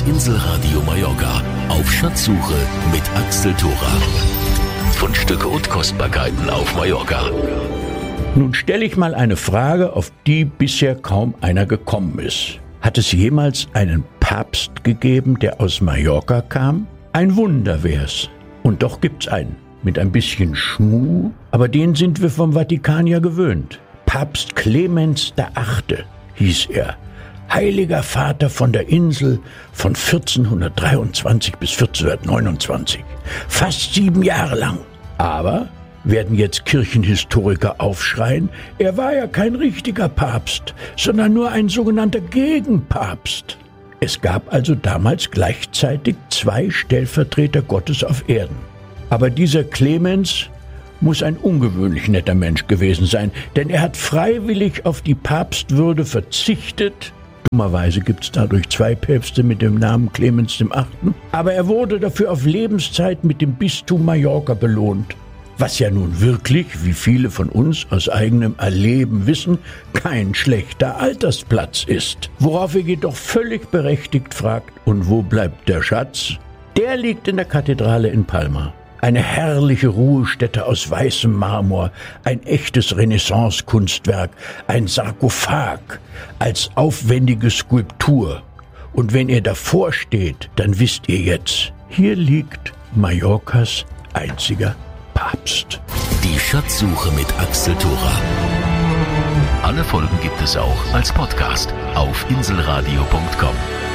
Inselradio Mallorca auf Schatzsuche mit Axel Thora. Fundstücke und Kostbarkeiten auf Mallorca. Nun stelle ich mal eine Frage, auf die bisher kaum einer gekommen ist. Hat es jemals einen Papst gegeben, der aus Mallorca kam? Ein Wunder wär's. Und doch gibt's einen. Mit ein bisschen Schmuh, aber den sind wir vom Vatikan ja gewöhnt. Papst Clemens VIII. hieß er. Heiliger Vater von der Insel von 1423 bis 1429. Fast 7 Jahre lang. Aber werden jetzt Kirchenhistoriker aufschreien, er war ja kein richtiger Papst, sondern nur ein sogenannter Gegenpapst. Es gab also damals gleichzeitig 2 Stellvertreter Gottes auf Erden. Aber dieser Clemens muss ein ungewöhnlich netter Mensch gewesen sein, denn er hat freiwillig auf die Papstwürde verzichtet. Dummerweise gibt es dadurch 2 Päpste mit dem Namen Clemens VIII. Aber er wurde dafür auf Lebenszeit mit dem Bistum Mallorca belohnt. Was ja nun wirklich, wie viele von uns aus eigenem Erleben wissen, kein schlechter Altersplatz ist. Worauf ihr jedoch völlig berechtigt fragt, und wo bleibt der Schatz? Der liegt in der Kathedrale in Palma. Eine herrliche Ruhestätte aus weißem Marmor, ein echtes Renaissance-Kunstwerk, ein Sarkophag als aufwendige Skulptur. Und wenn ihr davor steht, dann wisst ihr jetzt, hier liegt Mallorcas einziger Papst. Die Schatzsuche mit Axel Thora. Alle Folgen gibt es auch als Podcast auf inselradio.com.